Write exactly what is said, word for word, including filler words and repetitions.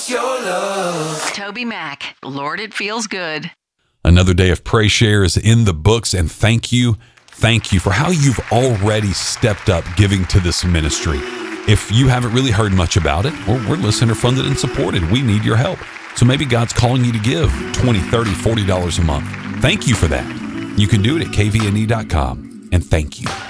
your love. Toby Mac, Lord, it feels good. Another day of Pray Share is in the books, and thank you, thank you for how you've already stepped up giving to this ministry. If you haven't really heard much about it, or we're listener funded and supported, we need your help. So maybe God's calling you to give twenty dollars, thirty dollars, forty dollars a month. Thank you for that. You can do it at k v n e dot com, and thank you.